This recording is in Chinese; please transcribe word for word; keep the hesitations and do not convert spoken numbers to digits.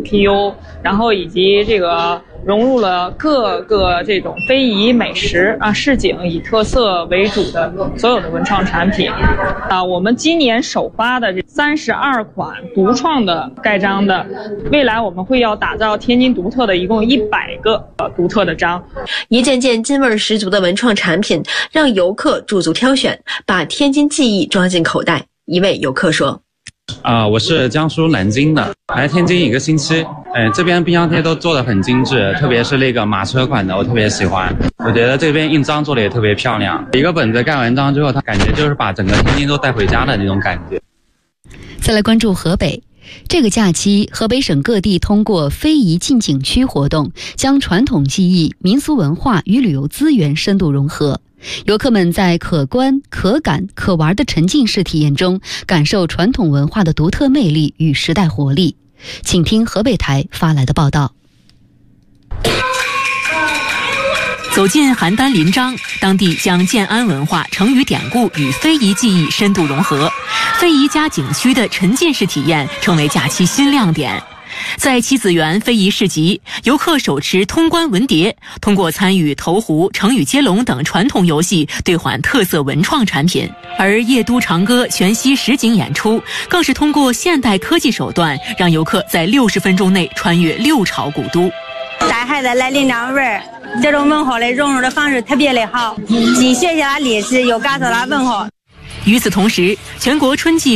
P U， 然后以及这个融入了各个这种非遗美食啊市井以特色为主的所有的文创产品啊。我们今年首发的这三十二款独创的盖章的，未来我们会要打造天津独特的一共一百个呃独特的章。 一件件津味十足的文创产品，让游客驻足挑选，把天津记忆装进口袋。一位游客说。 啊、呃，我是江苏南京的，来天津一个星期，哎，这边冰箱贴都做得很精致，特别是那个马车款的，我特别喜欢。我觉得这边印章做的也特别漂亮，一个本子盖完章之后，它感觉就是把整个天津都带回家的那种感觉。 再来关注河北。这个假期，河北省各地通过非遗进景区活动，将传统技艺、民俗文化与旅游资源深度融合。游客们在可观、可感、可玩的沉浸式体验中，感受传统文化的独特魅力与时代活力。请听河北台发来的报道。 走进邯郸临漳，当地将建安文化、成语典故与非遗技艺深度融合，非遗加景区的沉浸式体验成为假期新亮点。在七子园非遗市集，游客手持通关文牒，通过参与投壶、成语接龙等传统游戏兑换特色文创产品。而夜都长歌全息实景演出，更是通过现代科技手段，让游客在六十分钟内穿越六朝古都。 带孩子来临漳玩，这种文化的融入的方式特别的好，既学习了历史，又感受了文化。 与此同时，全国春季